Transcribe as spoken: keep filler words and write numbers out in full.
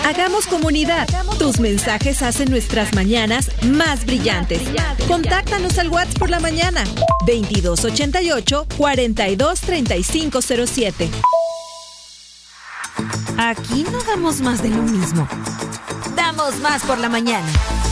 Hagamos comunidad. Tus mensajes hacen nuestras mañanas más brillantes. Contáctanos al WhatsApp por la mañana. veintidós ochenta y ocho, cuarenta y dos, treinta y cinco cero siete. Aquí no damos más de lo mismo. Damos más por la mañana.